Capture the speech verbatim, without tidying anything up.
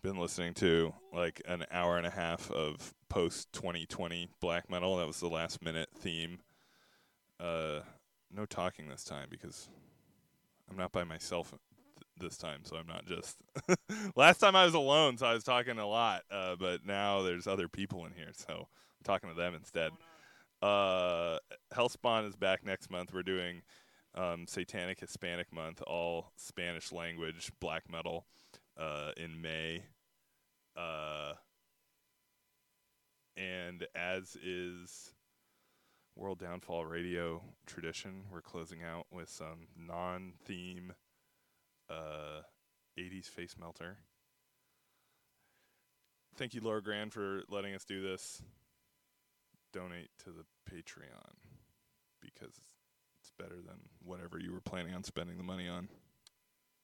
been listening to like an hour and a half of post twenty twenty black metal. That was the last minute theme. Uh, no talking this time because I'm not by myself th- this time, so I'm not just. Last time I was alone, so I was talking a lot. Uh, but now there's other people in here, so I'm talking to them instead. Uh, Hellspawn is back next month. We're doing um, Satanic Hispanic Month, all Spanish language black metal, uh, in May. Uh, and as is World Downfall Radio tradition, we're closing out with some non-theme uh, eighties face melter. Thank you, Laura Grand, for letting us do this. Donate to the Patreon because it's better than whatever you were planning on spending the money on.